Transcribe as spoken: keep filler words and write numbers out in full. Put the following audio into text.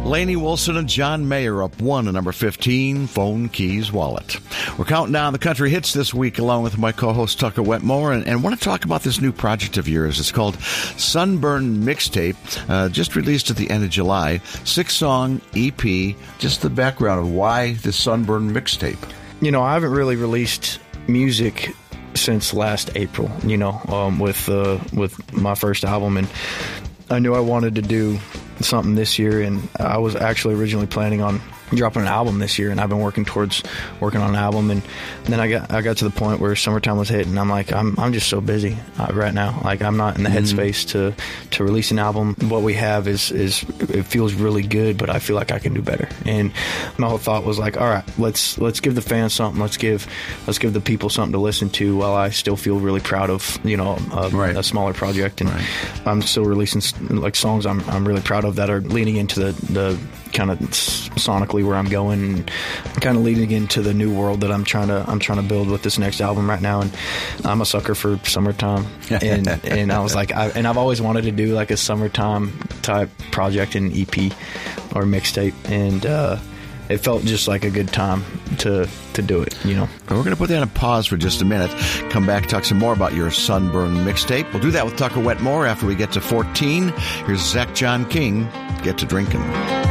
Lainey Wilson and John Mayer up one at number fifteen, Phone Keys Wallet. We're counting down the country hits this week along with my co-host Tucker Wetmore, and, and want to talk about this new project of yours. It's called Sunburn Mixtape, uh, just released at the end of July. Six-song E P. Just the background of why the Sunburn Mixtape. You know, I haven't really released music since last April, you know, um, with uh, with my first album, and I knew I wanted to do something this year, and I was actually originally planning on dropping an album this year, and I've been working towards working on an album, and then I got I got to the point where summertime was hitting, and I'm like, I'm I'm just so busy uh, right now. Like, I'm not in the mm-hmm. headspace to to release an album. What we have is is it feels really good, but I feel like I can do better. And my whole thought was like, all right, let's let's give the fans something. Let's give let's give the people something to listen to while I still feel really proud of, you know, a, right. a smaller project, and right. I'm still releasing like songs I'm I'm really proud of that are leaning into the the kind of sonically where I'm going, and kind of leading into the new world that I'm trying to I'm trying to build with this next album right now. And I'm a sucker for summertime, and and I was like, I, and I've always wanted to do like a summertime type project, an E P or mixtape, and uh, it felt just like a good time to to do it, you know. We're going to put that on pause for just a minute. Come back, talk some more about your Sunburn Mixtape. We'll do that with Tucker Wetmore after we get to fourteen. Here's Zach John King, Get to Drinking.